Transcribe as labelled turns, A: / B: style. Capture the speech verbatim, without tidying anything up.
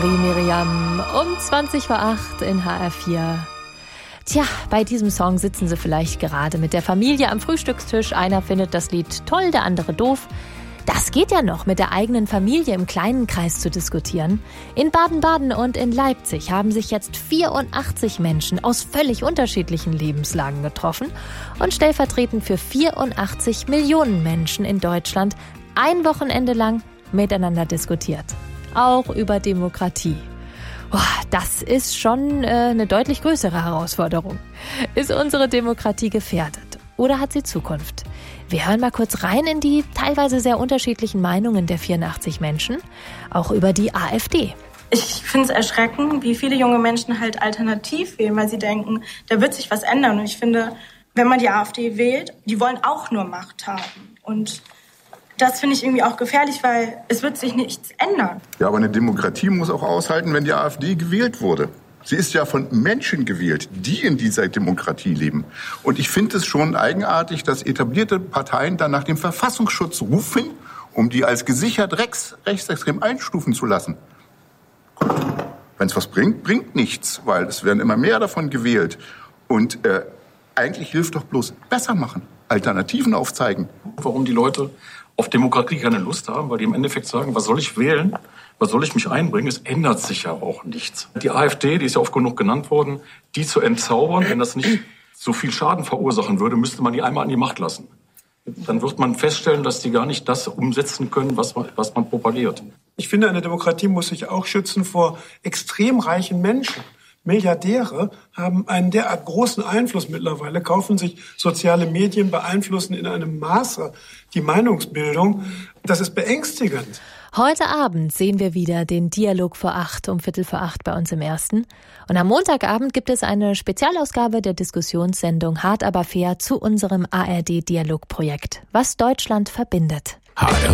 A: Miriam um zwanzig vor acht in H R vier. Tja, bei diesem Song sitzen Sie vielleicht gerade mit der Familie am Frühstückstisch. Einer findet das Lied toll, der andere doof. Das geht ja noch, mit der eigenen Familie im kleinen Kreis zu diskutieren. In Baden-Baden und in Leipzig haben sich jetzt vierundachtzig Menschen aus völlig unterschiedlichen Lebenslagen getroffen und stellvertretend für vierundachtzig Millionen Menschen in Deutschland ein Wochenende lang miteinander diskutiert. Auch über Demokratie. Boah, das ist schon äh, eine deutlich größere Herausforderung. Ist unsere Demokratie gefährdet oder hat sie Zukunft? Wir hören mal kurz rein in die teilweise sehr unterschiedlichen Meinungen der vierundachtzig Menschen, auch über die AfD.
B: Ich finde es erschreckend, wie viele junge Menschen halt alternativ wählen, weil sie denken, da wird sich was ändern. Und ich finde, wenn man die AfD wählt, die wollen auch nur Macht haben. Und das finde ich irgendwie auch gefährlich, weil es wird sich nichts ändern.
C: Ja, aber eine Demokratie muss auch aushalten, wenn die AfD gewählt wurde. Sie ist ja von Menschen gewählt, die in dieser Demokratie leben. Und ich finde es schon eigenartig, dass etablierte Parteien dann nach dem Verfassungsschutz rufen, um die als gesichert rechts, rechtsextrem einstufen zu lassen. Wenn es was bringt, bringt nichts, weil es werden immer mehr davon gewählt. Und äh, eigentlich hilft doch bloß besser machen, Alternativen aufzeigen.
D: Warum die Leute auf Demokratie keine Lust haben, weil die im Endeffekt sagen, was soll ich wählen? Was soll ich mich einbringen? Es ändert sich ja auch nichts. Die AfD, die ist ja oft genug genannt worden, die zu entzaubern, wenn das nicht so viel Schaden verursachen würde, müsste man die einmal an die Macht lassen. Dann wird man feststellen, dass die gar nicht das umsetzen können, was man, was man propagiert.
E: Ich finde, eine Demokratie muss sich auch schützen vor extrem reichen Menschen. Milliardäre haben einen derart großen Einfluss mittlerweile, kaufen sich soziale Medien, beeinflussen in einem Maße die Meinungsbildung. Das ist beängstigend.
A: Heute Abend sehen wir wieder den Dialog vor acht, um Viertel vor acht bei uns im Ersten. Und am Montagabend gibt es eine Spezialausgabe der Diskussionssendung Hart aber fair zu unserem A R D-Dialogprojekt, was Deutschland verbindet.
F: H R